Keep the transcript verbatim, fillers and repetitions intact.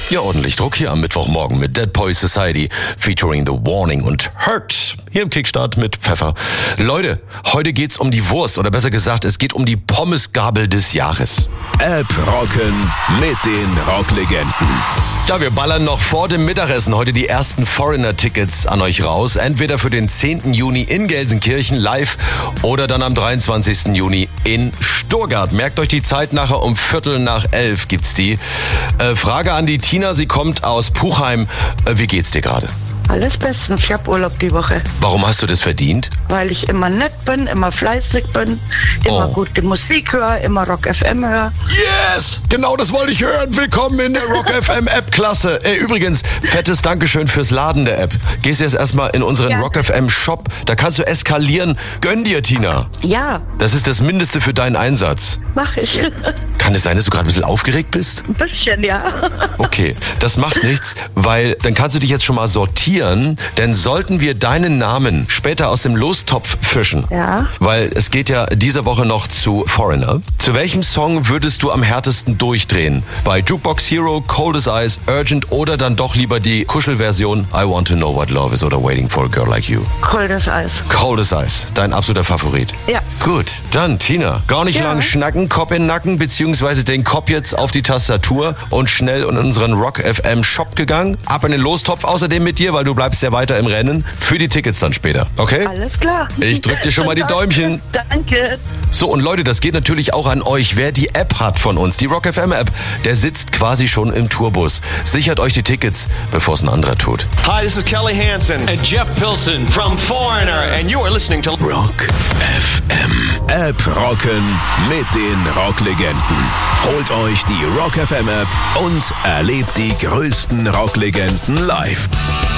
Ja, ordentlich Druck hier am Mittwochmorgen mit Dead Poets Society featuring The Warning und Hurt. Hier im Kickstart mit Pfeffer. Leute, heute geht's um die Wurst, oder besser gesagt, es geht um die Pommesgabel des Jahres. App rocken mit den Rocklegenden. Ja, wir ballern noch vor dem Mittagessen heute die ersten Foreigner-Tickets an euch raus. Entweder für den zehnten Juni in Gelsenkirchen live oder dann am dreiundzwanzigsten Juni in Stuttgart. Merkt euch die Zeit, nachher um Viertel nach elf gibt's die. Äh, Frage an die Tina, sie kommt aus Puchheim. Äh, wie geht's dir gerade? Alles bestens, ich hab Urlaub die Woche. Warum hast du das verdient? Weil ich immer nett bin, immer fleißig bin, immer Oh. gute Musik höre, immer Rock F M höre. Yes! Genau das wollte ich hören. Willkommen in der Rock F M App-Klasse. Äh, übrigens, fettes Dankeschön fürs Laden der App. Gehst jetzt erstmal in unseren Ja. Rock F M Shop. Da kannst du eskalieren. Gönn dir, Tina. Ja, Das ist das Mindeste für deinen Einsatz. mach ich. Kann es sein, dass du gerade ein bisschen aufgeregt bist? Ein bisschen, ja. Okay, das macht nichts, weil dann kannst du dich jetzt schon mal sortieren, denn sollten wir deinen Namen später aus dem Lostopf fischen, Ja. weil es geht ja diese Woche noch zu Foreigner, zu welchem Song würdest du am härtesten durchdrehen? Bei Jukebox Hero, Cold as Ice, Urgent oder dann doch lieber die Kuschelversion I Want to Know What Love Is oder Waiting for a Girl Like You? Coldes Eis. Cold as Ice, dein absoluter Favorit. Ja. Gut, dann Tina, gar nicht Ja. lang schnacken, Kopf in den Nacken, beziehungsweise den Kopf jetzt auf die Tastatur und schnell in unseren Rock F M Shop gegangen. Ab in den Lostopf außerdem mit dir, weil du bleibst ja weiter im Rennen für die Tickets dann später, okay? Alles klar. Ich drück dir schon mal die Däumchen. Danke. So, und Leute, das geht natürlich auch an euch. Wer die App hat von uns, die Rock F M App, der sitzt quasi schon im Tourbus. Sichert euch die Tickets, bevor es ein anderer tut. Hi, this is Kelly Hansen and Jeff Pilson from Foreigner, and you are listening to Rock F M. App rocken mit den Rocklegenden. Holt euch die Rock F M App und erlebt die größten Rocklegenden live.